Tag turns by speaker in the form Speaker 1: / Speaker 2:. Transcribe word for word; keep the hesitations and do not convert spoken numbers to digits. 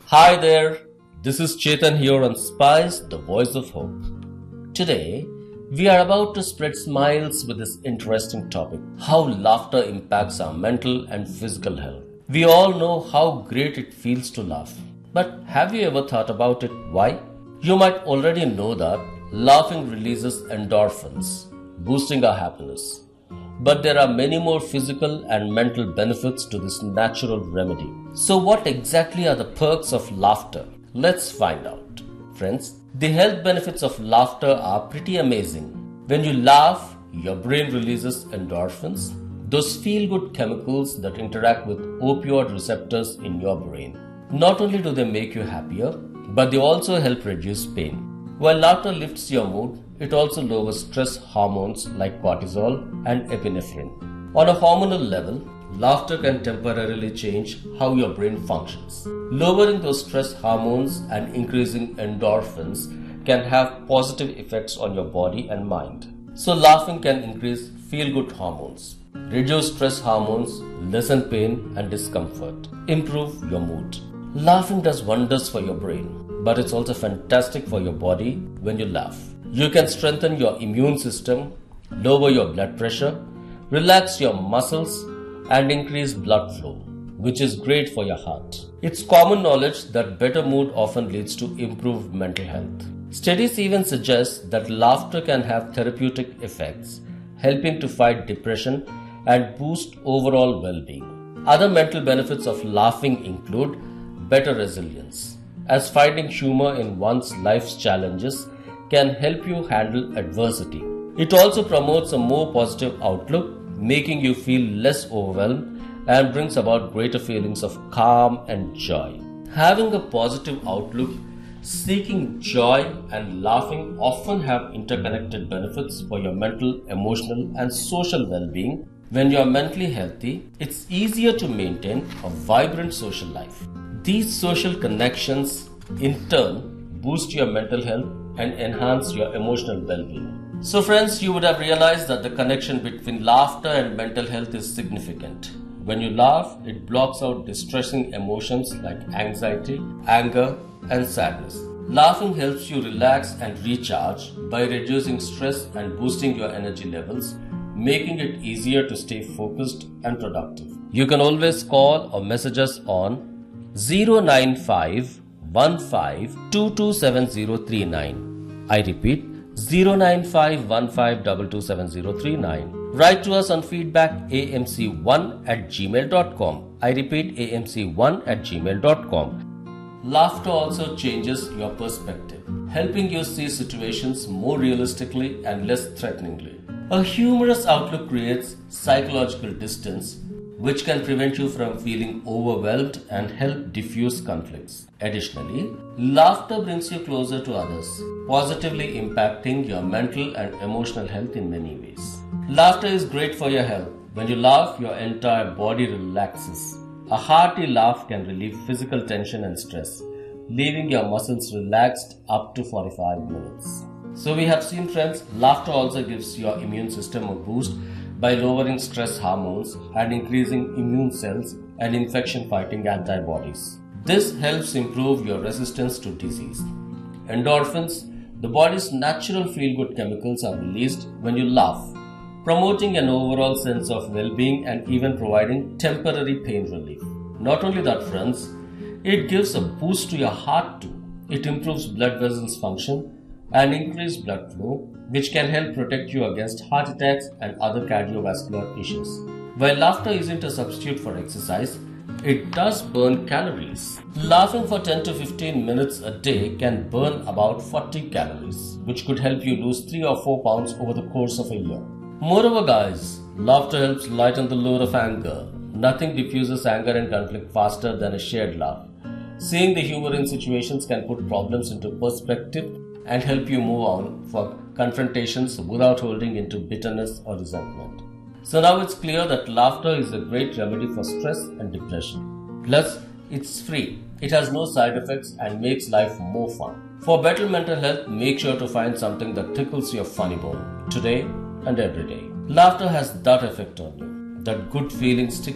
Speaker 1: Hi there, this is Chetan here on Spice, the voice of hope. Today, we are about to spread smiles with this interesting topic, how laughter impacts our mental and physical health. We all know how great it feels to laugh. But have you ever thought about it? Why? You might already know that laughing releases endorphins, boosting our happiness. But there are many more physical and mental benefits to this natural remedy. So what exactly are the perks of laughter? Let's find out. Friends, the health benefits of laughter are pretty amazing. When you laugh, your brain releases endorphins, those feel-good chemicals that interact with opioid receptors in your brain. Not only do they make you happier, but they also help reduce pain. While laughter lifts your mood, it also lowers stress hormones like cortisol and epinephrine. On a hormonal level, laughter can temporarily change how your brain functions. Lowering those stress hormones and increasing endorphins can have positive effects on your body and mind. So laughing can increase feel-good hormones, reduce stress hormones, lessen pain and discomfort, improve your mood. Laughing does wonders for your brain, but it's also fantastic for your body when you laugh. You can strengthen your immune system, lower your blood pressure, relax your muscles, and increase blood flow, which is great for your heart. It's common knowledge that better mood often leads to improved mental health. Studies even suggest that laughter can have therapeutic effects, helping to fight depression and boost overall well-being. Other mental benefits of laughing include better resilience, as finding humor in one's life's challenges can help you handle adversity. It also promotes a more positive outlook, making you feel less overwhelmed and brings about greater feelings of calm and joy. Having a positive outlook, seeking joy and laughing often have interconnected benefits for your mental, emotional and social well-being. When you are mentally healthy, it's easier to maintain a vibrant social life. These social connections in turn boost your mental health and enhance your emotional well-being. So friends, you would have realized that the connection between laughter and mental health is significant. When you laugh, it blocks out distressing emotions like anxiety, anger, and sadness. Laughing helps you relax and recharge by reducing stress and boosting your energy levels, making it easier to stay focused and productive. You can always call or message us on zero nine five one five two two seven zero three nine. I repeat, zero nine five one five two two seven zero three nine. Write to us on feedback a m c one at gmail dot com. I repeat, a m c one at gmail dot com. Laughter also changes your perspective, helping you see situations more realistically and less threateningly. A humorous outlook creates psychological distance, which can prevent you from feeling overwhelmed and help diffuse conflicts. Additionally, laughter brings you closer to others, positively impacting your mental and emotional health in many ways. Laughter is great for your health. When you laugh, your entire body relaxes. A hearty laugh can relieve physical tension and stress, leaving your muscles relaxed up to forty-five minutes. So we have seen, friends, laughter also gives your immune system a boost by lowering stress hormones and increasing immune cells and infection-fighting antibodies. This helps improve your resistance to disease. Endorphins, the body's natural feel-good chemicals, are released when you laugh, promoting an overall sense of well-being and even providing temporary pain relief. Not only that, friends, it gives a boost to your heart too. It improves blood vessels function and increase blood flow, which can help protect you against heart attacks and other cardiovascular issues. While laughter isn't a substitute for exercise, it does burn calories. Laughing for ten to fifteen minutes a day can burn about forty calories, which could help you lose three or four pounds over the course of a year. Moreover, guys, laughter helps lighten the load of anger. Nothing diffuses anger and conflict faster than a shared laugh. Seeing the humor in situations can put problems into perspective and help you move on for confrontations without holding into bitterness or resentment. So now it's clear that laughter is a great remedy for stress and depression. Plus, it's free. It has no side effects and makes life more fun. For better mental health, make sure to find something that tickles your funny bone today and every day. Laughter has that effect on you, that good feeling sticks